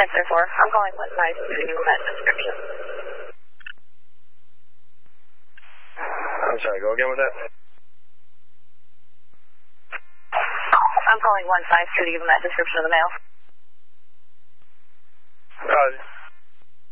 10-4. I'm calling 1-5 to give him that description. I'm sorry, go again with that? I'm calling 1-5 to give him that description of the mail.